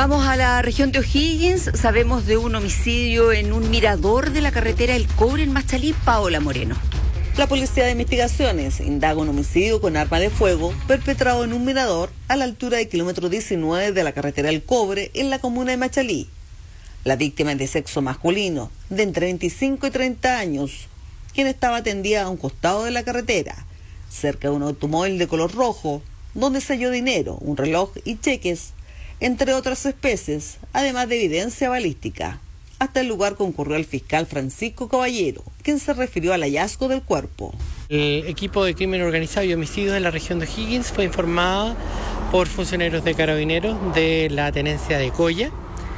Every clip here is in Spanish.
Vamos a la región de O'Higgins. Sabemos de un homicidio en un mirador de la carretera El Cobre en Machalí. Paola Moreno. La Policía de Investigaciones indaga un homicidio con arma de fuego perpetrado en un mirador a la altura del kilómetro 19 de la carretera El Cobre en la comuna de Machalí. La víctima es de sexo masculino, de entre 25 y 30 años, quien estaba tendida a un costado de la carretera, cerca de un automóvil de color rojo, donde se halló dinero, un reloj y cheques, entre otras especies, además de evidencia balística. Hasta el lugar concurrió el fiscal Francisco Caballero, quien se refirió al hallazgo del cuerpo. El equipo de crimen organizado y homicidios de la región de O'Higgins fue informado por funcionarios de Carabineros de la tenencia de Coya,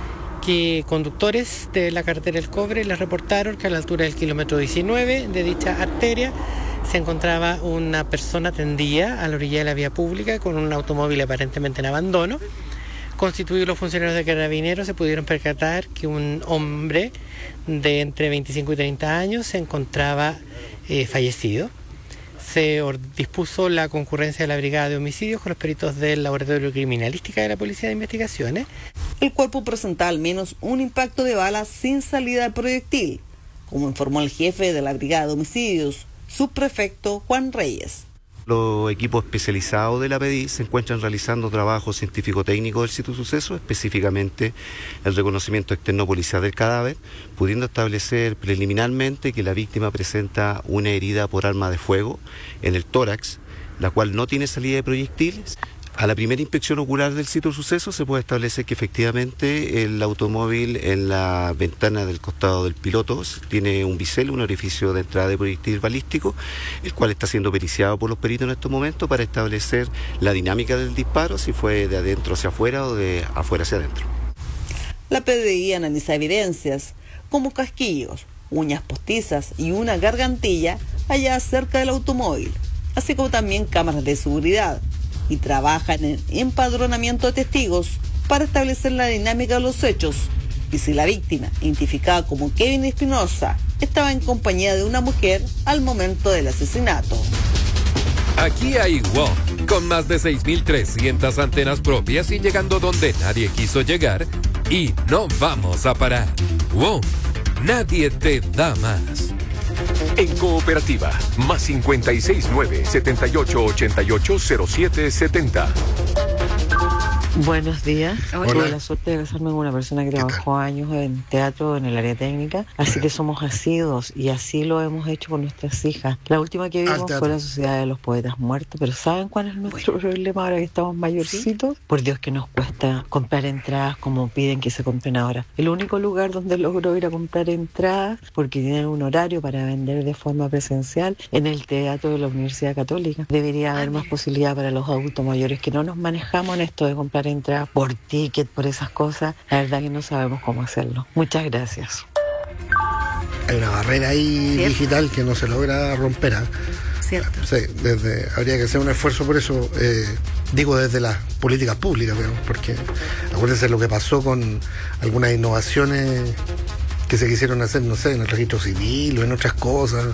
que conductores de la carretera El Cobre les reportaron que a la altura del kilómetro 19 de dicha arteria se encontraba una persona tendida a la orilla de la vía pública con un automóvil aparentemente en abandono. Constituidos los funcionarios de Carabineros, se pudieron percatar que un hombre de entre 25 y 30 años se encontraba fallecido. Se dispuso la concurrencia de la Brigada de Homicidios con los peritos del Laboratorio de Criminalística de la Policía de Investigaciones. El cuerpo presentaba al menos un impacto de bala sin salida de proyectil, como informó el jefe de la Brigada de Homicidios, subprefecto Juan Reyes. Los equipos especializados de la PDI se encuentran realizando trabajo científico-técnico del sitio suceso, específicamente el reconocimiento externo policial del cadáver, pudiendo establecer preliminarmente que la víctima presenta una herida por arma de fuego en el tórax, la cual no tiene salida de proyectiles. A la primera inspección ocular del sitio suceso se puede establecer que efectivamente el automóvil en la ventana del costado del piloto tiene un bisel, un orificio de entrada de proyectil balístico, el cual está siendo periciado por los peritos en estos momentos para establecer la dinámica del disparo, si fue de adentro hacia afuera o de afuera hacia adentro. La PDI analiza evidencias como casquillos, uñas postizas y una gargantilla allá cerca del automóvil, así como también cámaras de seguridad, y trabajan en empadronamiento de testigos para establecer la dinámica de los hechos y si la víctima, identificada como Kevin Espinosa, estaba en compañía de una mujer al momento del asesinato. Aquí hay WOM, con más de 6.300 antenas propias y llegando donde nadie quiso llegar, y no vamos a parar. WOM, nadie te da más. En Cooperativa, más 569-7888-0770. Buenos días. Hola. Tuve la suerte de casarme con una persona que trabajó años en teatro en el área técnica, así que somos asiduos y así lo hemos hecho con nuestras hijas. La última que vimos fue la Sociedad de los Poetas Muertos, pero ¿saben cuál es nuestro problema ahora que estamos mayorcitos? ¿Sí? Por Dios que nos cuesta comprar entradas como piden que se compren ahora. El único lugar donde logro ir a comprar entradas, porque tienen un horario para vender de forma presencial, en el teatro de la Universidad Católica. Debería haber más posibilidad para los adultos mayores que no nos manejamos en esto de comprar entradas por ticket, por esas cosas. La verdad que no sabemos cómo hacerlo. Muchas gracias. Hay una barrera ahí digital que no se logra romper. Cierto. Sí, habría que hacer un esfuerzo por eso, digo desde las políticas públicas, porque acuérdense lo que pasó con algunas innovaciones que se quisieron hacer, no sé, en el registro civil o en otras cosas.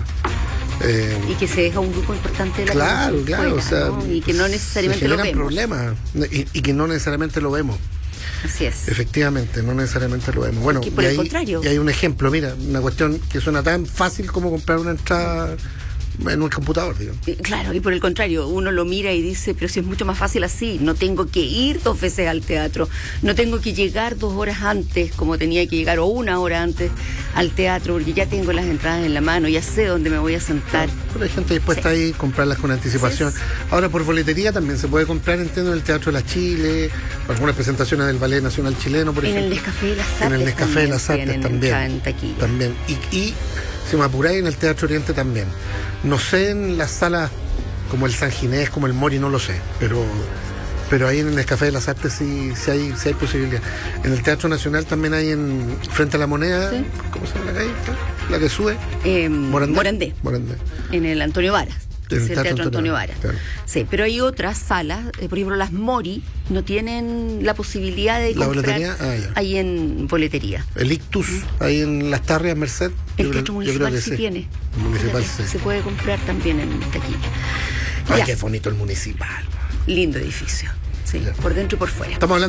Y que se deja un grupo importante de la claro, fuera, o sea, ¿no? Y que no necesariamente lo vemos. Problemas y que no necesariamente lo vemos. Así es. Efectivamente, no necesariamente lo vemos. Bueno, por el contrario. Y hay un ejemplo, mira, una cuestión que suena tan fácil como comprar una entrada en un computador, digo. Claro, y por el contrario, uno lo mira y dice, pero si es mucho más fácil así, no tengo que ir 2 veces al teatro, no tengo que llegar 2 horas antes, como tenía que llegar, o 1 hora antes al teatro, porque ya tengo las entradas en la mano, ya sé dónde me voy a sentar. Claro, pero hay gente dispuesta a ir, comprarlas con anticipación. Ahora, por boletería también se puede comprar, entiendo, en el Teatro de la Chile, algunas presentaciones del Ballet Nacional Chileno, por ejemplo. En el Nescafé de las Artes. En el Nescafé de las Artes también. También. Y si me apuráis, en el Teatro Oriente también. No sé en las salas como el San Ginés, como el Mori, no lo sé, pero ahí en el Nescafé de las Artes sí hay posibilidad. En el Teatro Nacional también hay frente a la Moneda, ¿sí? ¿Cómo se llama la calle? La que sube. Morandé. En el Antonio Varas. El Teatro Antonio Varas. Claro. Sí, pero hay otras salas, por ejemplo las Mori, no tienen la posibilidad de la comprar boletería, ahí en boletería. El Ictus, ahí en Las Tarrias, Merced. El Teatro Municipal sí tiene. El Municipal sí. Se puede comprar también en taquilla. Ay, qué bonito el Municipal. Lindo edificio, sí, por dentro y por fuera. Estamos hablando